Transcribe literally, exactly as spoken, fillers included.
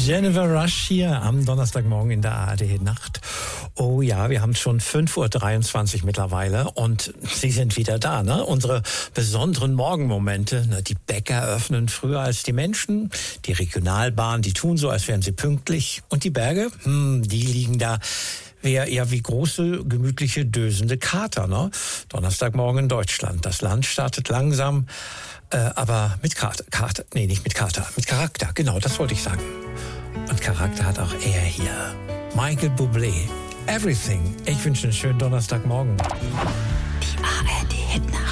Jennifer Rush hier am Donnerstagmorgen in der A R D-Nacht. Oh ja, wir haben schon fünf Uhr dreiundzwanzig mittlerweile und Sie sind wieder da, ne? Unsere besonderen Morgenmomente. Ne? Die Bäcker öffnen früher als die Menschen. Die Regionalbahnen, die tun so, als wären sie pünktlich. Und die Berge, hm, die liegen da wäre eher wie große, gemütliche, dösende Kater, ne? Donnerstagmorgen in Deutschland. Das Land startet langsam, äh, aber mit Kater, Kater, nee, nicht mit Kater, mit Charakter, genau, das wollte ich sagen. Und Charakter hat auch er hier. Michael Bublé, Everything. Ich wünsche einen schönen Donnerstagmorgen. Die A R D-Hitnacht.